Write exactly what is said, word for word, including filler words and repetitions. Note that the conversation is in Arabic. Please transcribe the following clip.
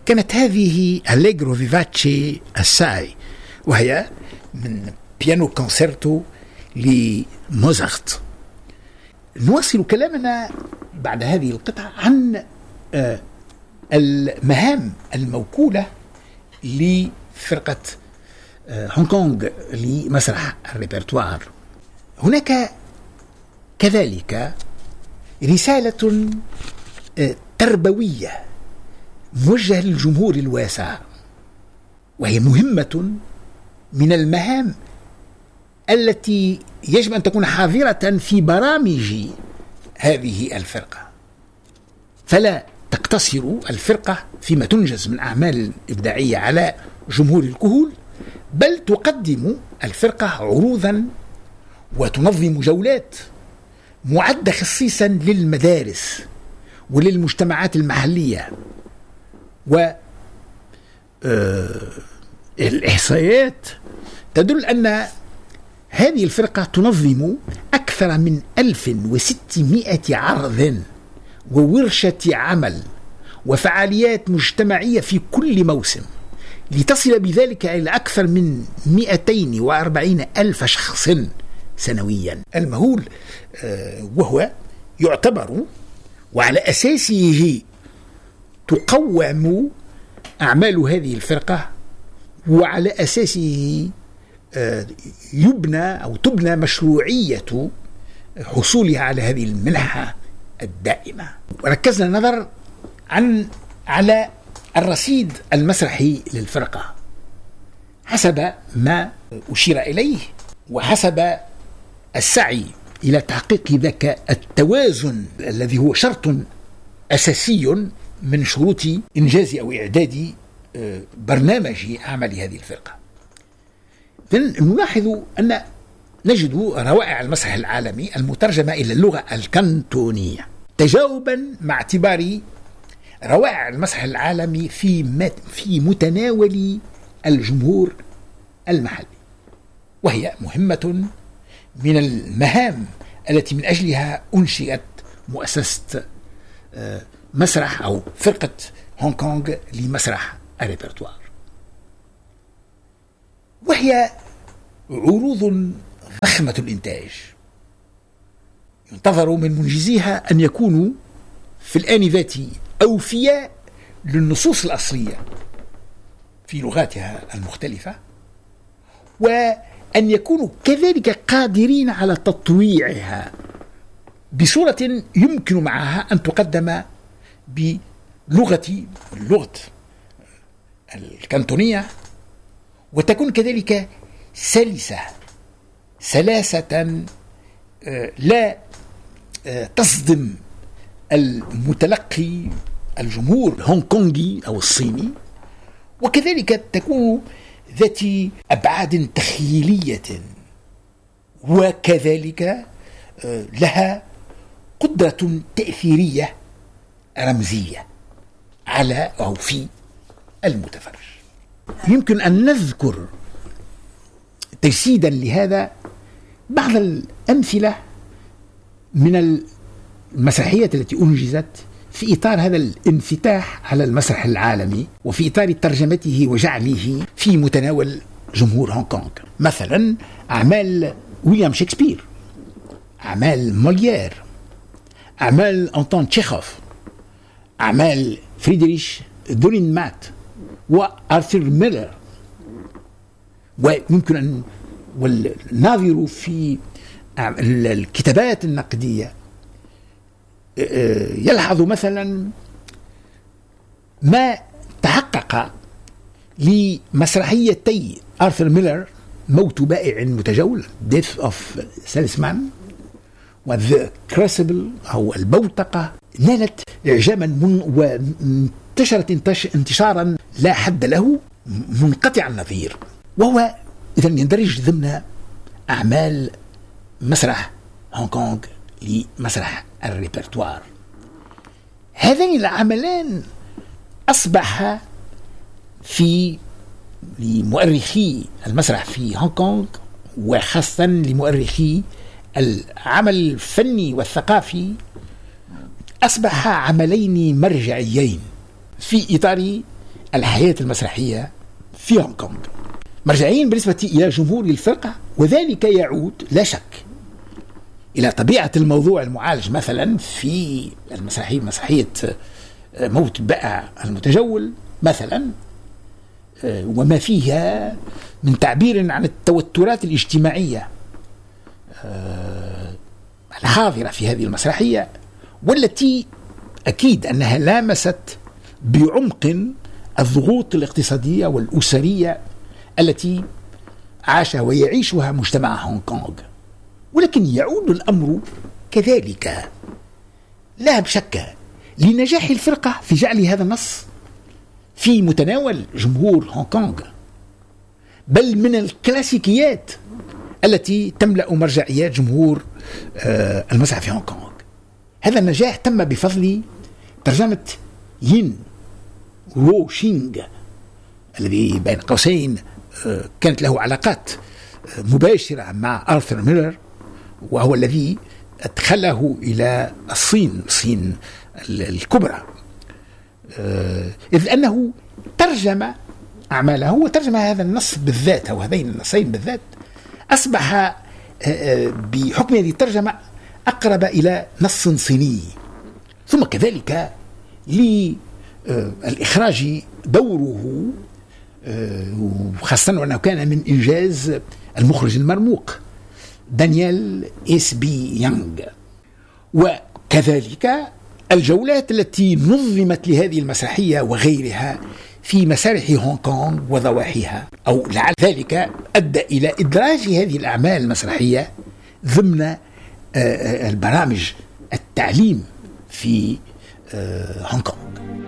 كانت هذه أليجرو فيفاتشي أساي، وهي من بيانو كونسيرتو لموزارت. نواصل كلامنا بعد هذه القطعة عن المهام الموكولة لفرقة هونغ كونغ لمسرح الريبرتوار. هناك كذلك رسالة تربوية موجهة للجمهور الواسع، وهي مهمة من المهام التي يجب أن تكون حاضرة في برامج هذه الفرقة. فلا تقتصر الفرقة فيما تنجز من أعمال إبداعية على جمهور الكهول، بل تقدم الفرقة عروضا وتنظم جولات معدة خصيصا للمدارس وللمجتمعات المحلية. والإحصائيات تدل أن هذه الفرقة تنظم أكثر من ألف وستمائة عرض وورشة عمل وفعاليات مجتمعية في كل موسم، لتصل بذلك إلى أكثر من مئتين وأربعين ألف شخص سنويا. المهول وهو يعتبر وعلى أساسه تقوم أعمال هذه الفرقة، وعلى أساسه يبنى أو تبنى مشروعية حصولها على هذه المنحة الدائمة. وركزنا النظر عن على الرصيد المسرحي للفرقة حسب ما أشير إليه، وحسب السعي إلى تحقيق ذاك التوازن الذي هو شرط أساسي من شروط إنجاز أو إعداد برنامج أعمال هذه الفرقة. نلاحظ أن نجد روائع المسرح العالمي المترجمة إلى اللغة الكانتونية تجاوبا مع اعتبار روائع المسرح العالمي في في متناول الجمهور المحلي، وهي مهمة من المهام التي من أجلها أنشئت مؤسسة مسرح أو فرقة هونغ كونغ لمسرح الريبرتوار، وهي عروض ضخمة الإنتاج. ينتظر من منجزيها أن يكونوا في الآن ذاته أوفياء للنصوص الأصلية في لغاتها المختلفة، وأن يكونوا كذلك قادرين على تطويعها بصورة يمكن معها أن تقدم بلغة اللغة الكانتونية، وتكون كذلك سلسة سلاسة لا تصدم المتلقي الجمهور الهونغ كونغي أو الصيني، وكذلك تكون ذات أبعاد تخيلية، وكذلك لها قدرة تأثيرية رمزية على أو في المتفرج. يمكن أن نذكر تجسيدا لهذا بعض الأمثلة من المسرحيات التي أنجزت في إطار هذا الانفتاح على المسرح العالمي، وفي إطار ترجمته وجعله في متناول جمهور هونغ كونغ. مثلا أعمال ويليام شكسبير، أعمال موليير، أعمال أنطون تشيخوف، أعمال فريدريش دولينمات وآرثر ميلر. ويمكن أن والناظر في الكتابات النقدية يلحظ مثلا ما تحقق لمسرحيتي آرثر ميلر موت بائع متجول Death of Salesman وذا كراسبل أو البوتقة، نالت إعجاما من وانتشرت انتشارا لا حد له منقطع النظير، وهو إذن يندرج ضمن أعمال مسرح هونغ كونغ لمسرح الريبرتوار. هذين العملان أصبح في لمؤرخي المسرح في هونغ كونغ، وخاصة لمؤرخي العمل الفني والثقافي، أصبح عملين مرجعيين في إطار الحياة المسرحية في هونغ كونغ. مرجعين بالنسبة إلى جمهور الفرقة، وذلك يعود لا شك إلى طبيعة الموضوع المعالج مثلا في المسرحية مسرحية موت البائع المتجول مثلا، وما فيها من تعبير عن التوترات الاجتماعية الحاضرة في هذه المسرحية، والتي أكيد أنها لامست بعمق الضغوط الاقتصادية والأسرية التي عاش ويعيشها مجتمع هونغ كونغ. ولكن يعود الأمر كذلك لا بشك لنجاح الفرقة في جعل هذا النص في متناول جمهور هونغ كونغ، بل من الكلاسيكيات التي تملأ مرجعيات جمهور المسرح في هونغ كونغ. هذا النجاح تم بفضل ترجمة يين رو شينغ الذي بين قوسين كانت له علاقات مباشرة مع آرثر ميلر، وهو الذي أدخله إلى الصين الصين الكبرى، إذ أنه ترجم أعماله وترجم هذا النص بالذات أو هذين النصين بالذات، أصبح بحكم هذه الترجمة أقرب إلى نص صيني. ثم كذلك للإخراج دوره، وخاصة أنه كان من إنجاز المخرج المرموق دانيال إس بي يانغ. وكذلك الجولات التي نظمت لهذه المسرحية وغيرها في مسارح هونغ كونغ وضواحيها، أو لعل ذلك أدى إلى إدراج هذه الأعمال المسرحية ضمن البرامج التعليم في هونغ كونغ.